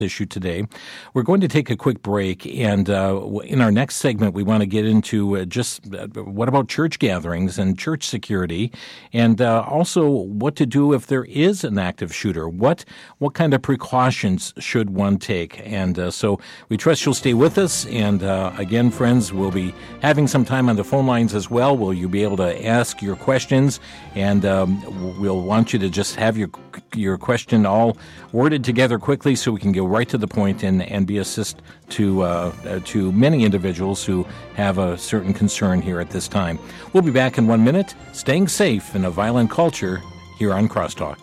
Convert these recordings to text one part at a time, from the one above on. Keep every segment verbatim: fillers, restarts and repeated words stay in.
issue today. We're going to take a quick break, and uh, in our next segment, we want to get into uh, just uh, what about church gatherings and church security, and uh, also what to do if there is an active shooter. What what kind of precautions should one take? And uh, so we trust you'll stay with us. And uh, again, friends, we'll be having some time on the phone lines as well. Will you be able to ask your questions? And um, we'll want you to just have your your question all worded together quickly so we can go right to the point and, and be assist to uh, uh, to many individuals who have a certain concern here at this time. We'll be back in one minute, staying safe in a violent culture here on Crosstalk.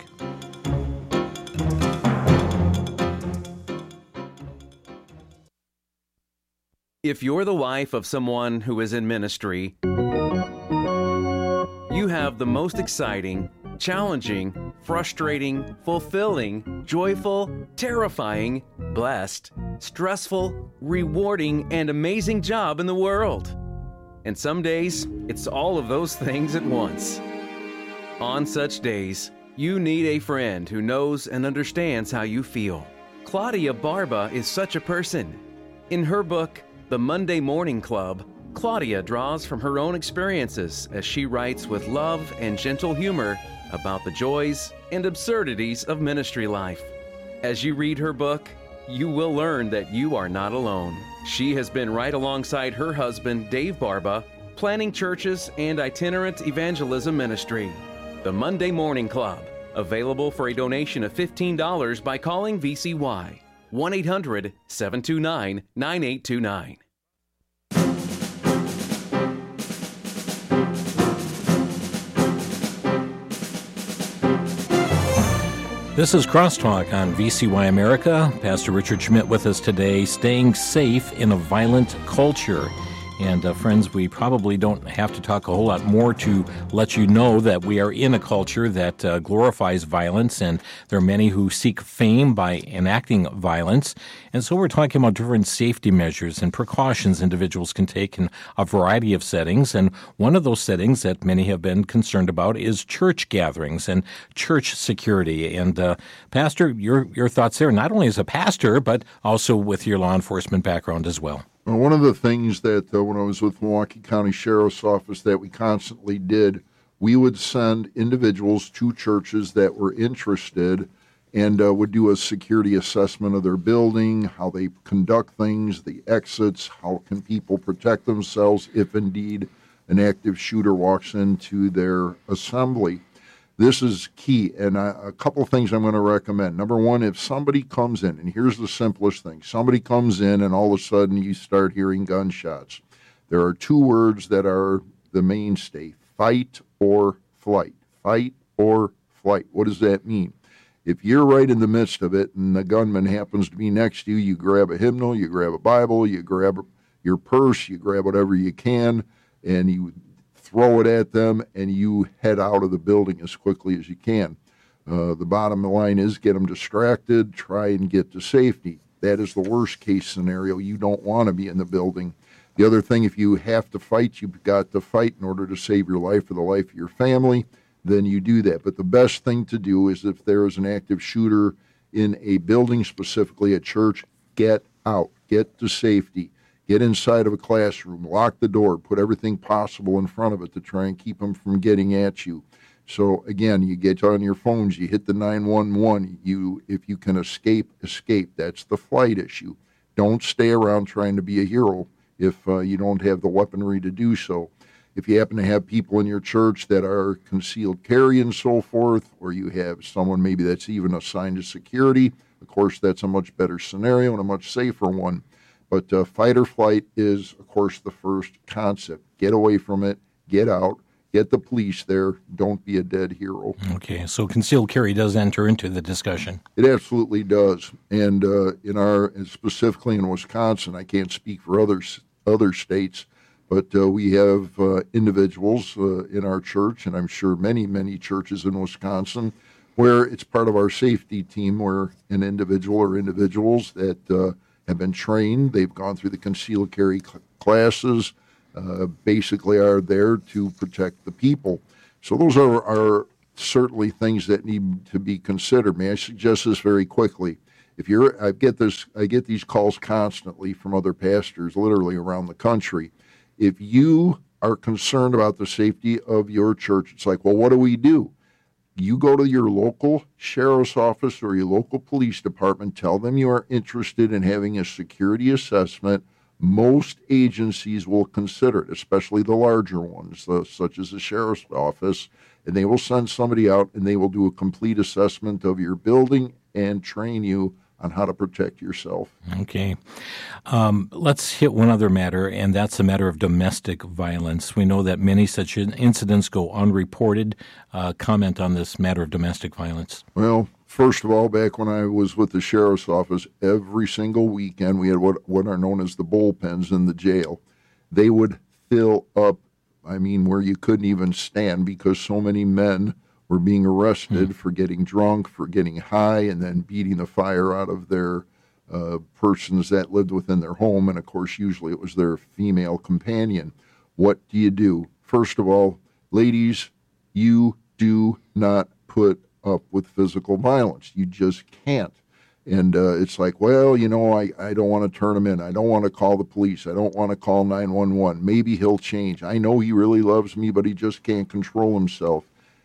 If you're the wife of someone who is in ministry, you have the most exciting, challenging, frustrating, fulfilling, joyful, terrifying, blessed, stressful, rewarding, and amazing job in the world. And some days, it's all of those things at once. On such days, you need a friend who knows and understands how you feel. Claudia Barba is such a person. In her book, The Monday Morning Club, Claudia draws from her own experiences as she writes with love and gentle humor about the joys and absurdities of ministry life. As you read her book, you will learn that you are not alone. She has been right alongside her husband, Dave Barba, planning churches and itinerant evangelism ministry. The Monday Morning Club, available for a donation of fifteen dollars by calling V C Y, one eight hundred, seven two nine, nine eight two nine. This is Crosstalk on V C Y America. Pastor Richard Schmidt with us today, staying safe in a violent culture. And uh, friends, we probably don't have to talk a whole lot more to let you know that we are in a culture that uh, glorifies violence, and there are many who seek fame by enacting violence. And so we're talking about different safety measures and precautions individuals can take in a variety of settings. And one of those settings that many have been concerned about is church gatherings and church security. And uh, Pastor, your your thoughts there, not only as a pastor, but also with your law enforcement background as well. Well, one of the things that uh, when I was with Milwaukee County Sheriff's Office that we constantly did, we would send individuals to churches that were interested and uh, would do a security assessment of their building, how they conduct things, the exits, how can people protect themselves if indeed an active shooter walks into their assembly. This is key, and I, a couple of things I'm going to recommend. Number one, if somebody comes in, and here's the simplest thing, somebody comes in and all of a sudden you start hearing gunshots. There are two words that are the mainstay, fight or flight. Fight or flight. What does that mean? If you're right in the midst of it and the gunman happens to be next to you, you grab a hymnal, you grab a Bible, you grab your purse, you grab whatever you can, and you throw it at them, and you head out of the building as quickly as you can. Uh, the bottom line is get them distracted, try and get to safety. That is the worst case scenario. You don't want to be in the building. The other thing, if you have to fight, you've got to fight in order to save your life or the life of your family, then you do that. But the best thing to do is if there is an active shooter in a building, specifically a church, get out, get to safety. Get inside of a classroom, lock the door, put everything possible in front of it to try and keep them from getting at you. So again, you get on your phones, you hit the nine one one. You, if you can escape, escape. That's the flight issue. Don't stay around trying to be a hero if uh, you don't have the weaponry to do so. If you happen to have people in your church that are concealed carry and so forth, or you have someone maybe that's even assigned to security, of course, that's a much better scenario and a much safer one. But uh, fight or flight is, of course, the first concept. Get away from it, get out, get the police there, don't be a dead hero. Okay, so concealed carry does enter into the discussion. It absolutely does. And uh, in our, specifically in Wisconsin, I can't speak for other, other states, but uh, we have uh, individuals uh, in our church, and I'm sure many, many churches in Wisconsin, where it's part of our safety team where an individual or individuals that uh, have been trained, they've gone through the concealed carry cl- classes, uh, basically are there to protect the people. So those are, are certainly things that need to be considered. May I suggest this very quickly? If you're, I get this, I get these calls constantly from other pastors, literally around the country. If you are concerned about the safety of your church, it's like, well, what do we do? You go to your local sheriff's office or your local police department, tell them you are interested in having a security assessment. Most agencies will consider it, especially the larger ones, uh, such as the sheriff's office, and they will send somebody out and they will do a complete assessment of your building and train you on how to protect yourself. Okay. Um, let's hit one other matter, and that's the matter of domestic violence. We know that many such incidents go unreported. Uh, comment on this matter of domestic violence. Well, first of all, back when I was with the sheriff's office, every single weekend we had what, what are known as the bullpens in the jail. They would fill up, I mean, where you couldn't even stand because so many men were being arrested mm. for getting drunk, for getting high, and then beating the fire out of their uh, persons that lived within their home. And, of course, usually it was their female companion. What do you do? First of all, ladies, you do not put up with physical violence. You just can't. And uh, it's like, well, you know, I, I don't want to turn him in. I don't want to call the police. I don't want to call nine one one. Maybe he'll change. I know he really loves me, but he just can't control himself.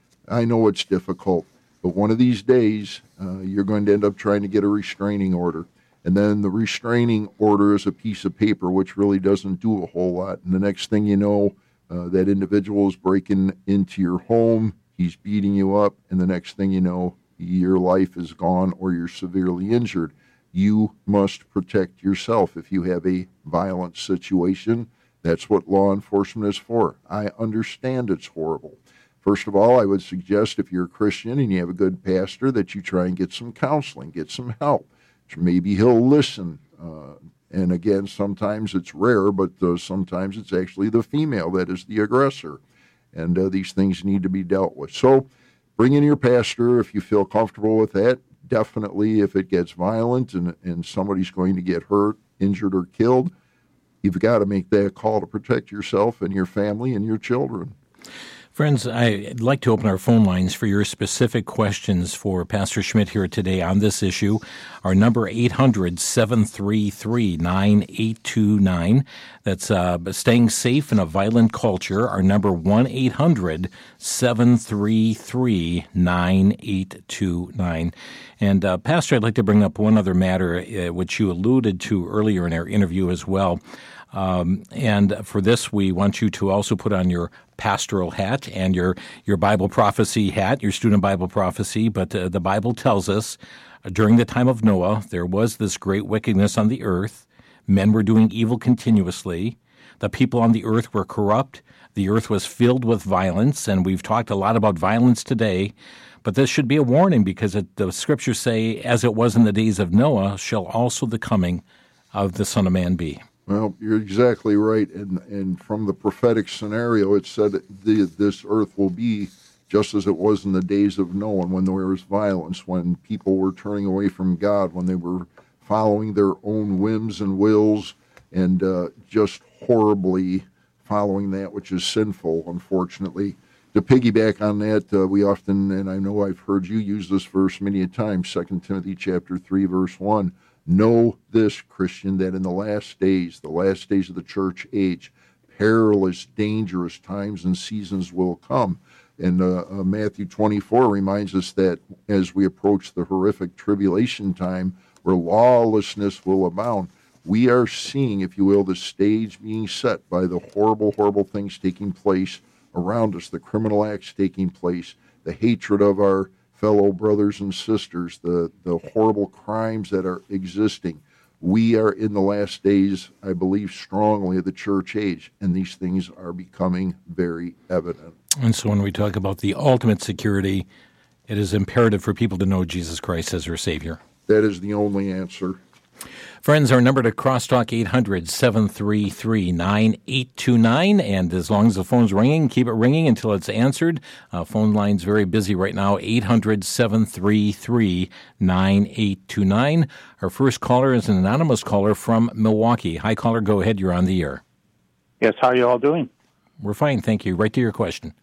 I know it's difficult, but one of these days, uh, you're going to end up trying to get a restraining order. And then the restraining order is a piece of paper, which really doesn't do a whole lot. And the next thing you know, uh, that individual is breaking into your home, he's beating you up, and the next thing you know, your life is gone or you're severely injured. You must protect yourself. If you have a violent situation, that's what law enforcement is for. I understand it's horrible. First of all, I would suggest if you're a Christian and you have a good pastor that you try and get some counseling, get some help. Maybe he'll listen. Uh, and again, sometimes it's rare, but uh, sometimes it's actually the female that is the aggressor. And uh, these things need to be dealt with. So bring in your pastor if you feel comfortable with that. Definitely if it gets violent and, and somebody's going to get hurt, injured, or killed, you've got to make that call to protect yourself and your family and your children. Friends, I'd like to open our phone lines for your specific questions for Pastor Schmidt here today on this issue. Our number, eight hundred, seven three three, nine eight two nine. That's uh, staying safe in a violent culture. Our number, one eight hundred, seven three three, nine eight two nine. And, uh, Pastor, I'd like to bring up one other matter, uh, which you alluded to earlier in our interview as well. Um, and for this, we want you to also put on your pastoral hat and your, your Bible prophecy hat, your student Bible prophecy. But uh, the Bible tells us uh, during the time of Noah, there was this great wickedness on the earth. Men were doing evil continuously. The people on the earth were corrupt. The earth was filled with violence. And we've talked a lot about violence today. But this should be a warning because it, the scriptures say, as it was in the days of Noah, shall also the coming of the Son of Man be. Well, you're exactly right. And and from the prophetic scenario, it said the, this earth will be just as it was in the days of Noah, when there was violence, when people were turning away from God, when they were following their own whims and wills, and uh, just horribly following that which is sinful, unfortunately. To piggyback on that, uh, we often, and I know I've heard you use this verse many a time, Second Timothy chapter three, verse one, know this, Christian, that in the last days, the last days of the church age, perilous, dangerous times and seasons will come. And uh, uh, Matthew twenty-four reminds us that as we approach the horrific tribulation time where lawlessness will abound, we are seeing, if you will, the stage being set by the horrible, horrible things taking place around us, the criminal acts taking place, the hatred of our fellow brothers and sisters, the, the horrible crimes that are existing. We are in the last days, I believe strongly, of the church age, and these things are becoming very evident. And so when we talk about the ultimate security, it is imperative for people to know Jesus Christ as their Savior. That is the only answer. Friends, our number to crosstalk, eight hundred, seven three three, nine eight two nine. And as long as the phone's ringing, keep it ringing until it's answered. Uh, phone line's very busy right now, eight hundred, seven three three, nine eight two nine. Our first caller is an anonymous caller from Milwaukee. Hi, caller. Go ahead. You're on the air. Yes, how are you all doing? We're fine, thank you. Right to your question.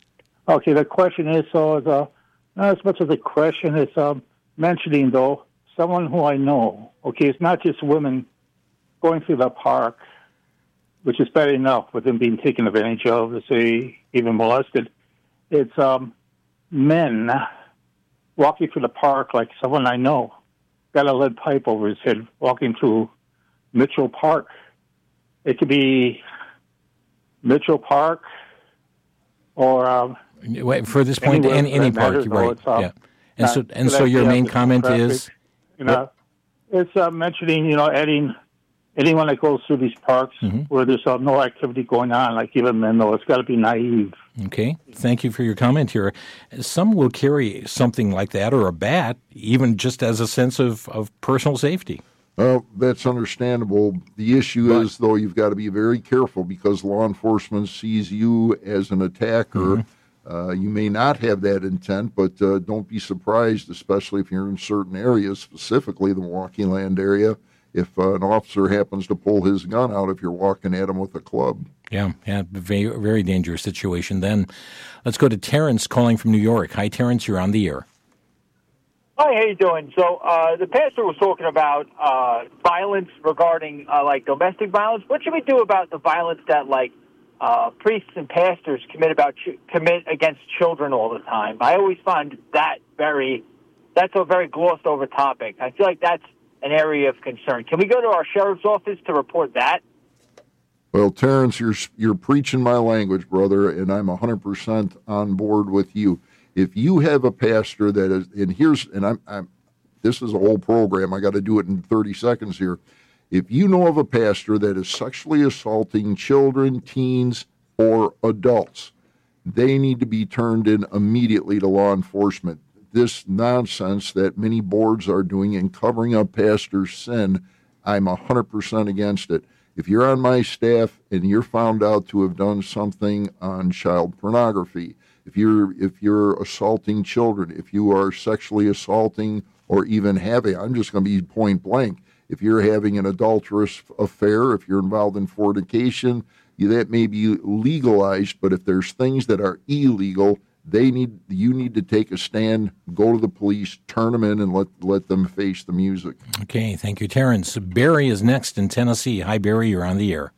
Okay, the question is, so uh, not as much as a question, it's um, mentioning, though, someone who I know. Okay, it's not just women going through the park, which is bad enough with them being taken advantage of, say, even molested. It's um, men walking through the park like someone I know got a lead pipe over his head walking through Mitchell Park. It could be Mitchell Park or um, Wait, for this point, any, any park, matters, right? It's, um, yeah. And so, and so so, that, your yeah, main the comment traffic, is, you know, it's uh, mentioning, you know, adding anyone that goes through these parks mm-hmm. where there's uh, no activity going on, like even men, though, it's got to be naive. Okay, thank you for your comment here. Some will carry something like that or a bat, even just as a sense of, of personal safety. Well, that's understandable. The issue but, is, though, you've got to be very careful because law enforcement sees you as an attacker. Mm-hmm. Uh, you may not have that intent, but uh, don't be surprised, especially if you're in certain areas, specifically the Milwaukee Land area, if uh, an officer happens to pull his gun out if you're walking at him with a club. Yeah, yeah, very, very dangerous situation then. Let's go to Terrence calling from New York. Hi, Terrence, you're on the air. Hi, how you doing? So uh, the pastor was talking about uh, violence regarding, uh, like, domestic violence. What should we do about the violence that, like, uh, priests and pastors commit about ch- commit against children all the time? I always find that very, that's a very glossed over topic. I feel like that's an area of concern. Can we go to our sheriff's office to report that? Well, Terrence, you're you're preaching my language, brother, and I'm one hundred percent on board with you. If you have a pastor that is, and here's, and I'm, I'm this is a whole program. I got to do it in thirty seconds here. If you know of a pastor that is sexually assaulting children, teens, or adults, they need to be turned in immediately to law enforcement. This nonsense that many boards are doing in covering up pastors' sin, I'm one hundred percent against it. If you're on my staff and you're found out to have done something on child pornography, if you're if you're assaulting children, if you are sexually assaulting or even having, I'm just going to be point blank, if you're having an adulterous affair, if you're involved in fornication, that may be legalized, but if there's things that are illegal, they need you need to take a stand, go to the police, turn them in, and let let them face the music. Okay, thank you, Terrence. Barry is next in Tennessee. Hi, Barry, you're on the air.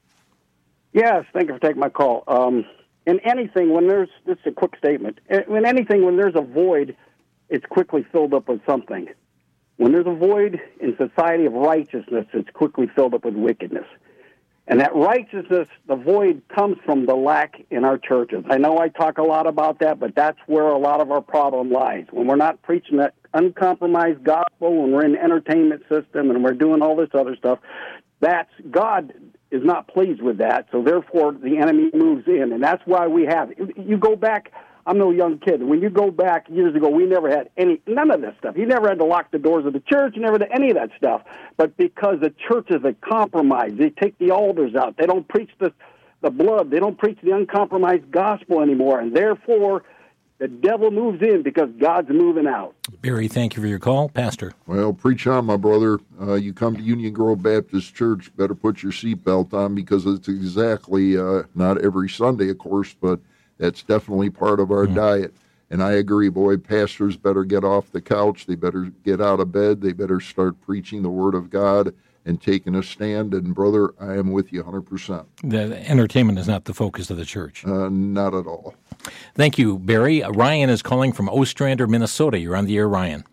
Yes, thank you for taking my call. Um, in anything, when there's, this is a quick statement, in anything, when there's a void, it's quickly filled up with something. When there's a void in society of righteousness, it's quickly filled up with wickedness. And that righteousness, the void, comes from the lack in our churches. I know I talk a lot about that, but that's where a lot of our problem lies. When we're not preaching that uncompromised gospel, when we're in the entertainment system and we're doing all this other stuff, that's, God is not pleased with that, so therefore the enemy moves in. And that's why we have, you go back, I'm no young kid. When you go back years ago, we never had any, none of this stuff. You never had to lock the doors of the church. You never had any of that stuff. But because the churches are compromised, they take the altars out. They don't preach the, the blood. They don't preach the uncompromised gospel anymore. And therefore, the devil moves in because God's moving out. Barry, thank you for your call. Pastor. Well, preach on, my brother. Uh, you come to Union Grove Baptist Church, better put your seatbelt on because it's exactly, uh, not every Sunday, of course, but that's definitely part of our mm. diet. And I agree, boy, pastors better get off the couch. They better get out of bed. They better start preaching the Word of God and taking a stand. And, brother, I am with you one hundred percent. The entertainment is not the focus of the church. Uh, not at all. Thank you, Barry. Ryan is calling from Ostrander, Minnesota. You're on the air, Ryan.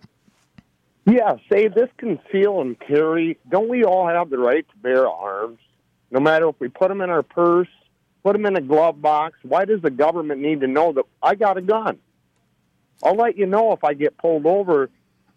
Yeah, say this conceal and carry. Don't we all have the right to bear arms? No matter if we put them in our purse, put them in a glove box. Why does the government need to know that I got a gun? I'll let you know if I get pulled over,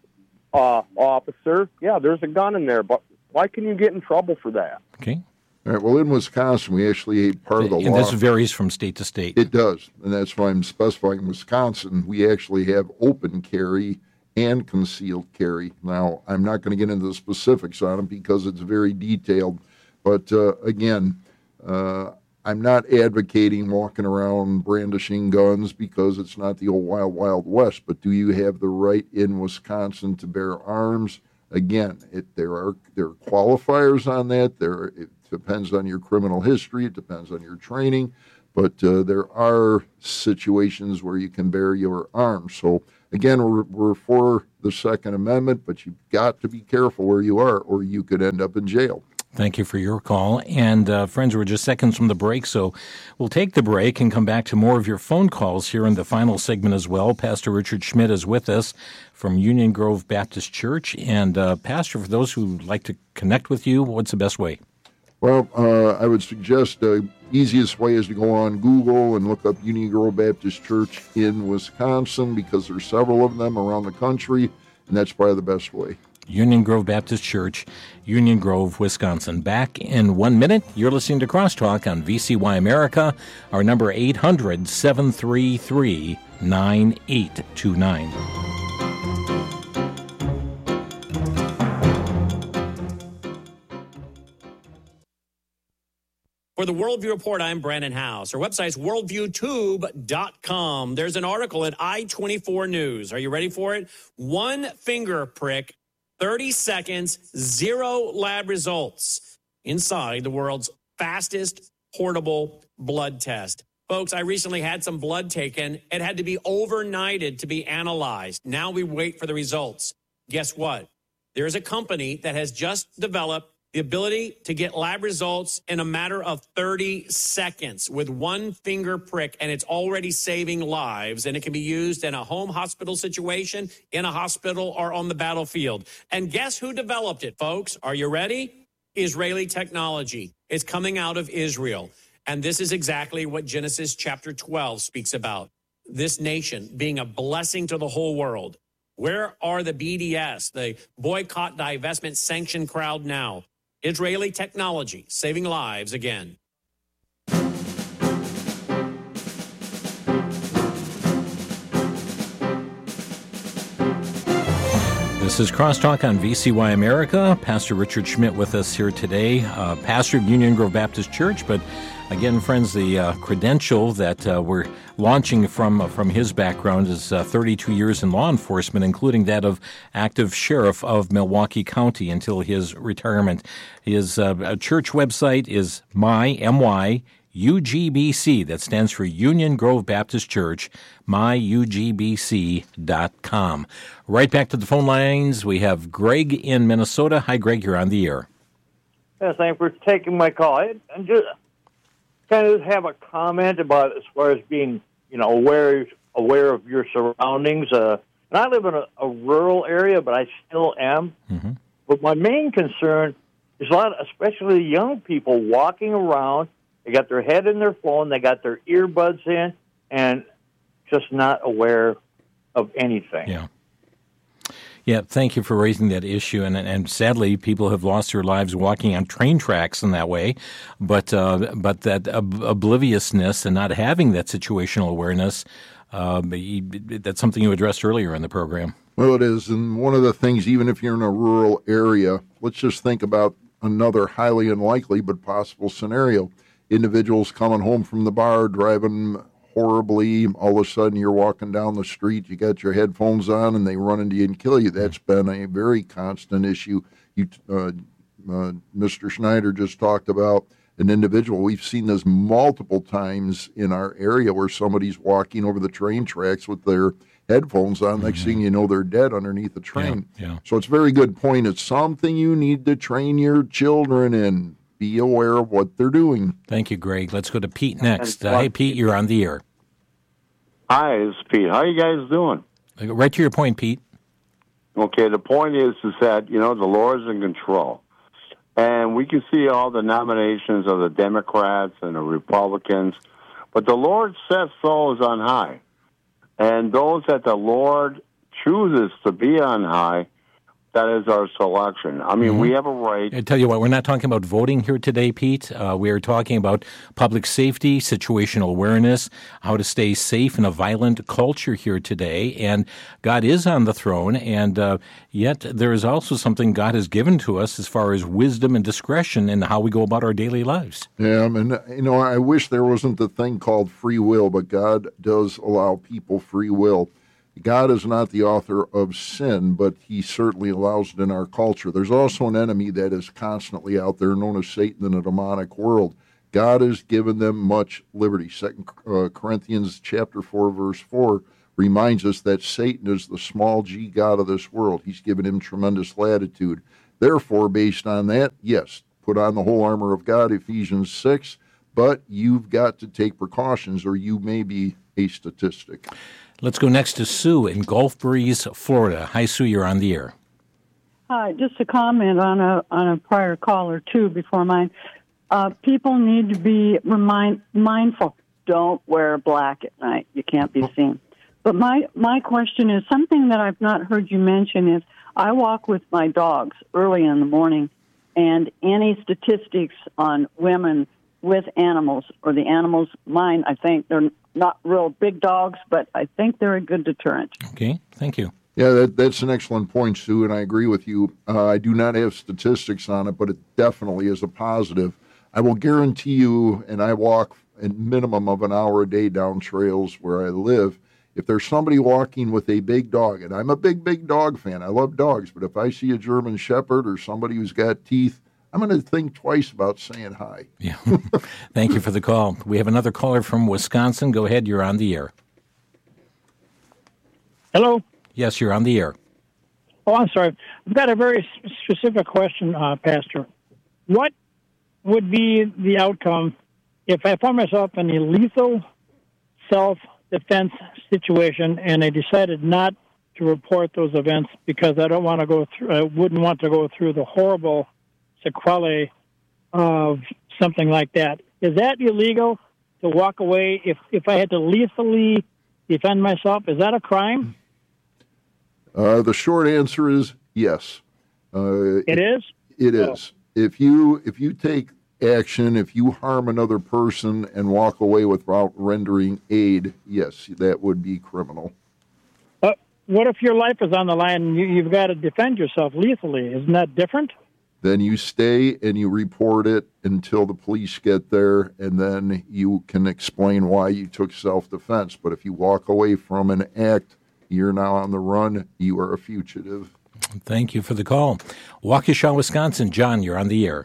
uh, officer. Yeah, there's a gun in there, but why can you get in trouble for that? Okay. All right, well, in Wisconsin, we actually, part of the and law. And this varies from state to state. It does, and that's why I'm specifying in Wisconsin, we actually have open carry and concealed carry. Now, I'm not going to get into the specifics on it because it's very detailed, but uh, again, uh, I'm not advocating walking around brandishing guns because it's not the old wild, wild west, but do you have the right in Wisconsin to bear arms? Again, it, there are there are qualifiers on that. There it depends on your criminal history. It depends on your training. But uh, there are situations where you can bear your arms. So Again, we're, we're for the Second Amendment, but you've got to be careful where you are, or you could end up in jail. Thank you for your call. And, uh, friends, we're just seconds from the break, so we'll take the break and come back to more of your phone calls here in the final segment as well. Pastor Richard Schmidt is with us from Union Grove Baptist Church. And, uh, Pastor, for those who like to connect with you, what's the best way? Well, uh, I would suggest the easiest way is to go on Google and look up Union Grove Baptist Church in Wisconsin, because there's several of them around the country, and that's probably the best way. Union Grove Baptist Church, Union Grove, Wisconsin. Back in one minute. You're listening to Crosstalk on V C Y America. Our number eight hundred, seven three three, nine eight two nine. For the Worldview Report, I'm Brandon House. Our website's worldview tube dot com. There's an article at I twenty-four News. Are you ready for it? One finger prick, thirty seconds, zero lab results inside the world's fastest portable blood test. Folks, I recently had some blood taken. It had to be overnighted to be analyzed. Now we wait for the results. Guess what? There is a company that has just developed the ability to get lab results in a matter of thirty seconds with one finger prick, and it's already saving lives, and it can be used in a home hospital situation, in a hospital, or on the battlefield. And guess who developed it, folks? Are you ready? Israeli technology. It's coming out of Israel. And this is exactly what Genesis chapter twelve speaks about. This nation being a blessing to the whole world. Where are the B D S, the boycott, divestment, sanction crowd now? Israeli technology, saving lives again. This is Crosstalk on V C Y America. Pastor Richard Schmidt with us here today, uh, pastor of Union Grove Baptist Church. But again, friends, the uh, credential that uh, we're launching from uh, from his background is uh, thirty-two years in law enforcement, including that of active sheriff of Milwaukee County until his retirement. His uh, church website is my, M Y, U G B C. That stands for Union Grove Baptist Church, my U G B C dot com. Right back to the phone lines. We have Greg in Minnesota. Hi, Greg. You're on the air. Yes, thanks for taking my call. I, I just kind of have a comment about as far as being, you know, aware aware of your surroundings. Uh, and I live in a, a rural area, but I still am. Mm-hmm. But my main concern is a lot, especially the young people walking around. They got their head in their phone, they got their earbuds in, and just not aware of anything. Yeah. Yeah, thank you for raising that issue. And and sadly, people have lost their lives walking on train tracks in that way. But uh, but that ob- obliviousness and not having that situational awareness, uh, that's something you addressed earlier in the program. Well, it is. And one of the things, even if you're in a rural area, let's just think about another highly unlikely but possible scenario. Individuals coming home from the bar, driving horribly, all of a sudden you're walking down the street, you got your headphones on, and they run into you and kill you. That's been a very constant issue. You, uh, uh, Mister Schneider just talked about an individual. We've seen this multiple times in our area where somebody's walking over the train tracks with their headphones on. Mm-hmm. Next thing you know, they're dead underneath the train. Yeah, yeah. So it's a very good point. It's something you need to train your children in. Be aware of what they're doing. Thank you, Greg. Let's go to Pete next. Uh, hey, Pete, you're on the air. Hi, it's Pete. How you guys doing? Right to your point, Pete. Okay, the point is, is that, you know, the Lord's in control. And we can see all the nominations of the Democrats and the Republicans, but the Lord sets those on high. And those that the Lord chooses to be on high, that is our selection. I mean, mm-hmm. we have a right. I tell you what, we're not talking about voting here today, Pete. Uh, we are talking about public safety, situational awareness, how to stay safe in a violent culture here today. And God is on the throne, and uh, yet there is also something God has given to us as far as wisdom and discretion in how we go about our daily lives. Yeah, and, you know, I wish there wasn't the thing called free will, but God does allow people free will. God is not the author of sin, but he certainly allows it in our culture. There's also an enemy that is constantly out there known as Satan in a demonic world. God has given them much liberty. Second uh, Corinthians chapter four, verse four, reminds us that Satan is the small g god of this world. He's given him tremendous latitude. Therefore, based on that, yes, put on the whole armor of God, Ephesians six, but you've got to take precautions or you may be a statistic. Let's go next to Sue in Gulf Breeze, Florida. Hi, Sue, you're on the air. Hi, just a comment on a on a prior call or two before mine. Uh, people need to be remind, mindful. Don't wear black at night. You can't be seen. But my, my question is something that I've not heard you mention is I walk with my dogs early in the morning, and any statistics on women with animals, or the animals, mine, I think they're not real big dogs, but I think they're a good deterrent. Okay, thank you. Yeah, that, that's an excellent point, Sue, and I agree with you. Uh, I do not have statistics on it, but it definitely is a positive. I will guarantee you, and I walk a minimum of an hour a day down trails where I live, if there's somebody walking with a big dog, and I'm a big, big dog fan, I love dogs, but if I see a German Shepherd or somebody who's got teeth, I'm going to think twice about saying hi. Yeah. Thank you for the call. We have another caller from Wisconsin. Go ahead. You're on the air. Hello? Yes, you're on the air. Oh, I'm sorry. I've got a very specific question, uh, Pastor. What would be the outcome if I found myself in a lethal self-defense situation and I decided not to report those events because I don't want to go through, I wouldn't want to go through the horrible sequelae of something like that? Is that illegal to walk away if, if I had to lethally defend myself? Is that a crime? Uh, the short answer is yes. Uh, it is? It is. If you if you take action, if you harm another person and walk away without rendering aid, yes, that would be criminal. But what if your life is on the line and you, you've got to defend yourself lethally? Isn't that different? Then you stay and you report it until the police get there, and then you can explain why you took self-defense. But if you walk away from an act, you're now on the run, you are a fugitive. Thank you for the call. Waukesha, Wisconsin. John, you're on the air.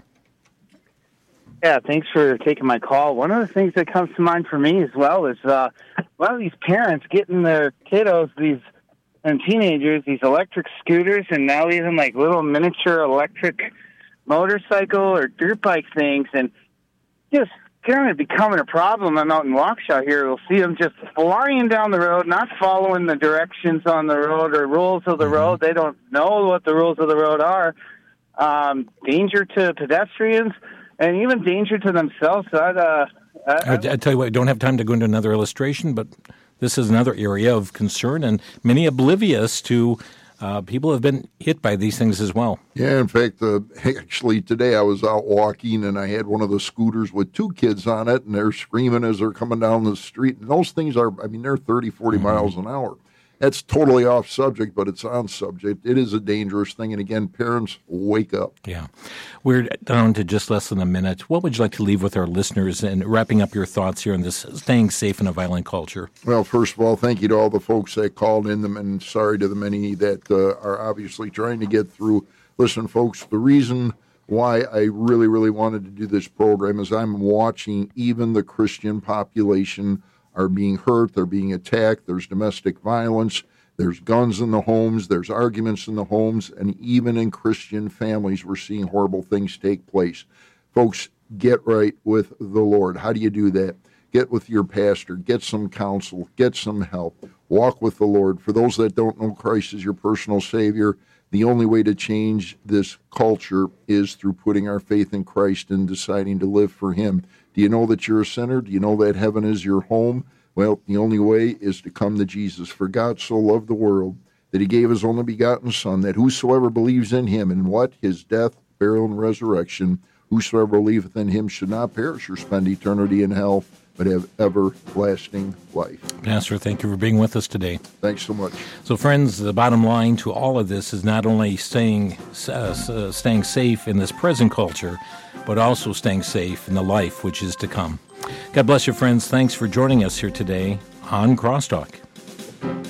Yeah, thanks for taking my call. One of the things that comes to mind for me as well is uh, a lot of these parents getting their kiddos, these and teenagers, these electric scooters, and now even like little miniature electric motorcycle or dirt bike things, and just kind of becoming a problem. I'm out in Waukesha here. We'll see them just flying down the road, not following the directions on the road or rules of the mm-hmm. road. They don't know what the rules of the road are. Um, danger to pedestrians and even danger to themselves. I'd, uh, I, I, I tell you what, I don't have time to go into another illustration, but this is another area of concern, and many oblivious to Uh, people have been hit by these things as well. Yeah, in fact, uh, actually today I was out walking and I had one of the scooters with two kids on it, and they're screaming as they're coming down the street. And those things are, I mean, they're thirty, forty mm-hmm. miles an hour. That's totally off subject, but it's on subject. It is a dangerous thing. And again, parents, wake up. Yeah. We're down to just less than a minute. What would you like to leave with our listeners and wrapping up your thoughts here on this staying safe in a violent culture? Well, first of all, thank you to all the folks that called in, them, and sorry to the many that uh, are obviously trying to get through. Listen, folks, the reason why I really, really wanted to do this program is I'm watching even the Christian population are being hurt, they're being attacked, there's domestic violence, there's guns in the homes, there's arguments in the homes, and even in Christian families we're seeing horrible things take place. Folks, get right with the Lord. How do you do that? Get with your pastor, get some counsel, get some help, walk with the Lord. For those that don't know Christ as your personal Savior, the only way to change this culture is through putting our faith in Christ and deciding to live for Him. Do you know that you're a sinner? Do you know that heaven is your home? Well, the only way is to come to Jesus. For God so loved the world that He gave His only begotten Son, that whosoever believes in Him, and what? His death, burial, and resurrection, whosoever believeth in Him should not perish or spend eternity in hell, but have everlasting life. Pastor, thank you for being with us today. Thanks so much. So, friends, the bottom line to all of this is not only staying uh, staying safe in this present culture, but also staying safe in the life which is to come. God bless you, friends. Thanks for joining us here today on Crosstalk.